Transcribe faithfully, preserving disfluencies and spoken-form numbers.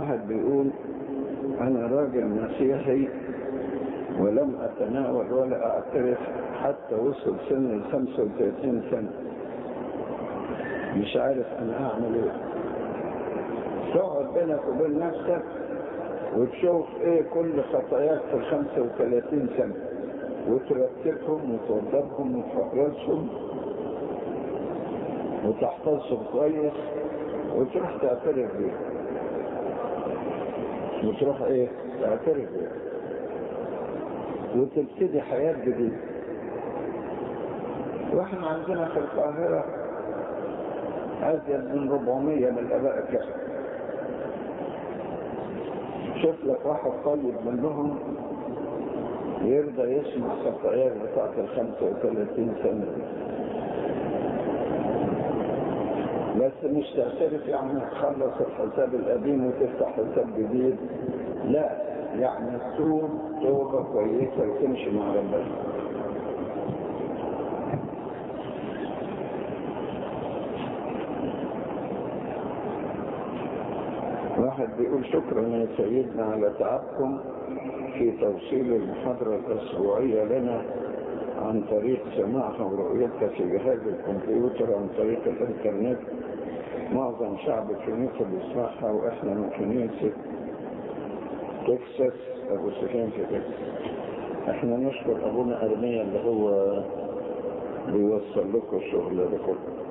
واحد بيقول أنا راجل مسيحي ولم أتناول ولا أعترف حتى وصل سن الخمسة وثلاثين سنة، مش عارف أنا أعمل إيه. تقعد بينك وبين نفسك وتشوف إيه كل خطاياك في الخمسة وثلاثين سنة وترتبهم وتوضبهم وتفرزهم وتحفظهم كويس وتروح تعترف بيه وتروح ايه تعترف بيه وتبتدي حياة جديدة. واحنا عندنا في القاهرة أزيد من ربعمية من الآباء الكهنة. شوف لك واحد طيب منهم يرضى يسمع خطاياه بتاعت الخمسة وثلاثين سنة، بس مش تعترف يعني تخلص الحساب القديم وتفتح حساب جديد، لا، يعني تتوب توبة كويسة وتمشي مع ربنا. واحد بيقول شكرا يا سيدنا على تعبكم في توصيل المحاضرة الأسبوعية لنا عن طريق سماعها ورؤيتها في جهاز الكمبيوتر عن طريق الانترنت. معظم شعب الكنيسة بيسمعها واحنا من كنيسة تكساس ابو سفيان في تكساس. احنا نشكر ابونا ارميا اللي هو بيوصل لكم الشغل ده كله.